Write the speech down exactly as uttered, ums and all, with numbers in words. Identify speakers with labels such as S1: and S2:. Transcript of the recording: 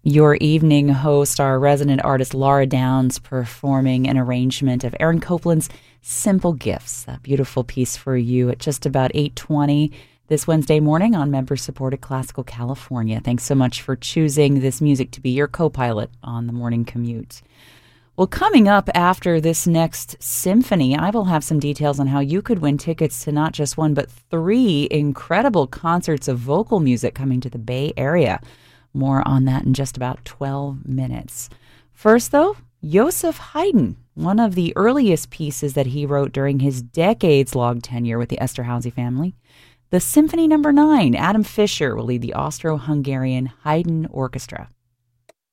S1: Your evening host, our resident artist Laura Downs, performing an arrangement of Aaron Copland's Simple Gifts, that beautiful piece for you at just about eight twenty this Wednesday morning on member-supported Classical California. Thanks so much for choosing this music to be your co-pilot on the morning commute. Well, coming up after this next symphony, I will have some details on how you could win tickets to not just one, but three incredible concerts of vocal music coming to the Bay Area. More on that in just about twelve minutes. First, though, Joseph Haydn, one of the earliest pieces that he wrote during his decades-long tenure with the Esterhazy family. The Symphony Number nine, Adam Fischer will lead the Austro-Hungarian Haydn Orchestra.